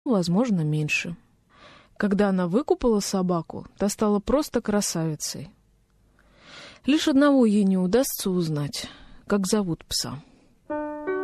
возможно, меньше. Когда она выкупала собаку, та стала просто красавицей. Лишь одного ей не удастся узнать, как зовут пса.